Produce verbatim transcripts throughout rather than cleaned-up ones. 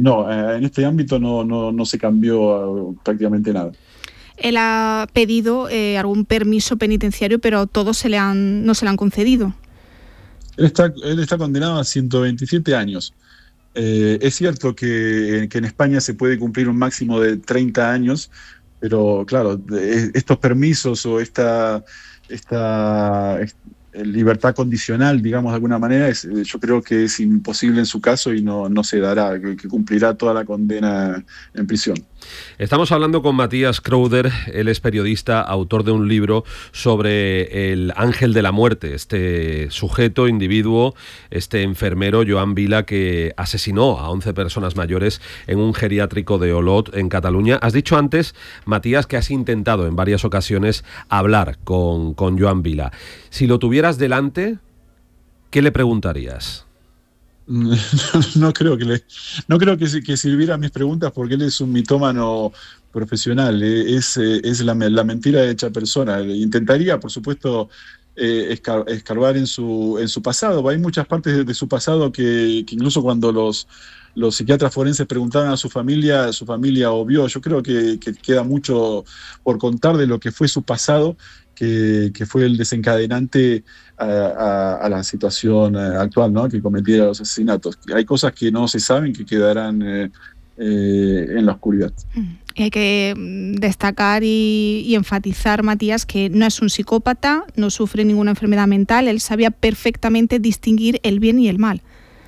no, en este ámbito no, no, no se cambió uh, prácticamente nada. Él ha pedido eh, algún permiso penitenciario, pero todos se le han, no se le han concedido. Él está, él está condenado a ciento veintisiete años. Eh, es cierto que, que en España se puede cumplir un máximo de treinta años, pero claro, estos permisos o esta, esta, esta libertad condicional, digamos de alguna manera, es, yo creo que es imposible en su caso y no, no se dará, que, que cumplirá toda la condena en prisión. Estamos hablando con Matías Crowder, él es periodista, autor de un libro sobre el ángel de la muerte, este sujeto, individuo, este enfermero, Joan Vila, que asesinó a once personas mayores en un geriátrico de Olot, en Cataluña. Has dicho antes, Matías, que has intentado en varias ocasiones hablar con, con Joan Vila. Si lo tuvieras delante, ¿qué le preguntarías? No, no creo que le, no creo que, que sirviera mis preguntas porque él es un mitómano profesional, es, es la, la mentira hecha persona. Intentaría, por supuesto, eh, escar, escarbar en su, en su pasado. Hay muchas partes de, de su pasado que, que incluso cuando los, los psiquiatras forenses preguntaban a su familia, su familia obvió. Yo creo que, que queda mucho por contar de lo que fue su pasado, que, que fue el desencadenante a, a, a la situación actual, ¿no? Que cometiera los asesinatos. Hay cosas que no se saben que quedarán eh, eh, en la oscuridad. Y hay que destacar y, y enfatizar, Matías, que no es un psicópata, no sufre ninguna enfermedad mental, él sabía perfectamente distinguir el bien y el mal.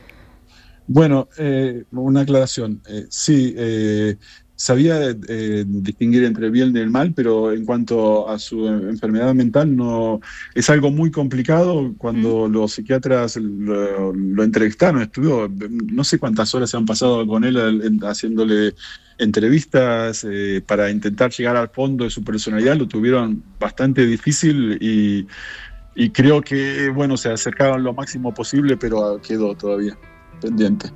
Bueno, eh, una aclaración. Eh, sí, eh, sabía eh, distinguir entre el bien y el mal, pero en cuanto a su enfermedad mental no es algo muy complicado. Cuando mm. los psiquiatras lo, lo entrevistaron, estuvo, no sé cuántas horas se han pasado con él haciéndole entrevistas eh, para intentar llegar al fondo de su personalidad. Lo tuvieron bastante difícil y, y creo que bueno, se acercaron lo máximo posible, pero quedó todavía pendiente.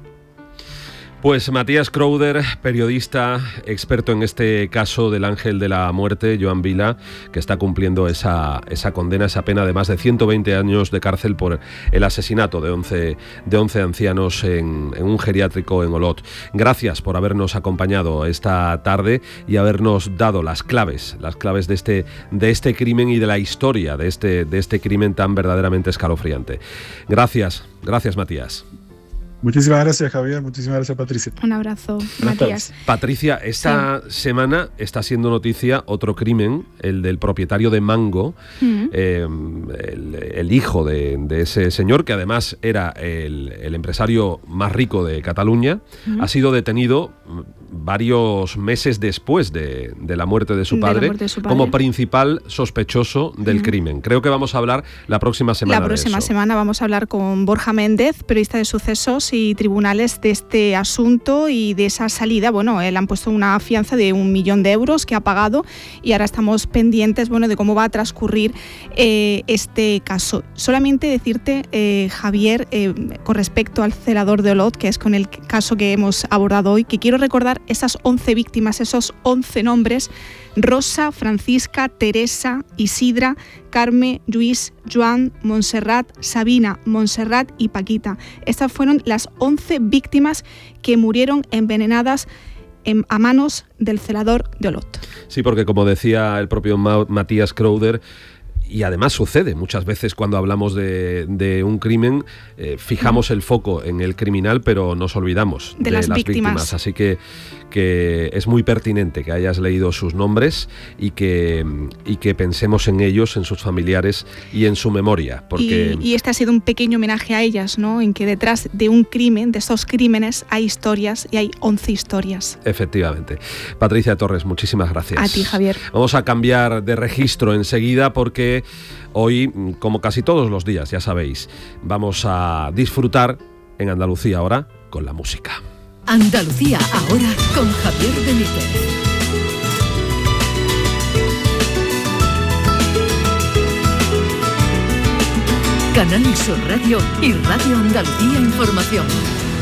Pues Matías Crowder, periodista, experto en este caso del ángel de la muerte, Joan Vila, que está cumpliendo esa, esa condena, esa pena de más de ciento veinte años de cárcel por el asesinato de once, de once ancianos en, en un geriátrico en Olot. Gracias por habernos acompañado esta tarde y habernos dado las claves, las claves de este, de este crimen y de la historia de este, de este crimen tan verdaderamente escalofriante. Gracias, gracias Matías. Muchísimas gracias, Javier. Muchísimas gracias, Patricia. Un abrazo, Matías. Patricia, esta sí. semana está siendo noticia otro crimen, el del propietario de Mango, uh-huh. eh, el, el hijo de, de ese señor, que además era el, el empresario más rico de Cataluña, uh-huh. ha sido detenido varios meses después de, de la muerte de su padre, de muerte de su padre. como principal sospechoso del uh-huh. crimen. Creo que vamos a hablar la próxima semana La próxima de eso. semana vamos a hablar con Borja Méndez, periodista de sucesos y tribunales, de este asunto y de esa salida. Bueno, él han puesto una fianza de un millón de euros que ha pagado y ahora estamos pendientes, bueno, de cómo va a transcurrir eh, este caso. Solamente decirte, eh, Javier, eh, con respecto al celador de Olot, que es con el caso que hemos abordado hoy, que quiero recordar esas once víctimas, esos once nombres: Rosa, Francisca, Teresa, Isidra, Carme, Lluís, Joan, Montserrat, Sabina, Montserrat y Paquita. Estas fueron las once víctimas que murieron envenenadas en, a manos del celador de Olot. Sí, porque como decía el propio Ma- Matías Crowder, y además sucede muchas veces cuando hablamos de, de un crimen, eh, fijamos el foco en el criminal, pero nos olvidamos de, de las, las víctimas. víctimas. Así que, que es muy pertinente que hayas leído sus nombres y que, y que pensemos en ellos, en sus familiares y en su memoria. Porque... Y, y este ha sido un pequeño homenaje a ellas, ¿no? En que detrás de un crimen, de esos crímenes, hay historias y hay once historias. Efectivamente. Patricia Torres, muchísimas gracias. A ti, Javier. Vamos a cambiar de registro enseguida porque hoy, como casi todos los días, ya sabéis, vamos a disfrutar en Andalucía ahora con la música. Andalucía ahora con Javier Benítez. Canal Sur Radio y Radio Andalucía Información.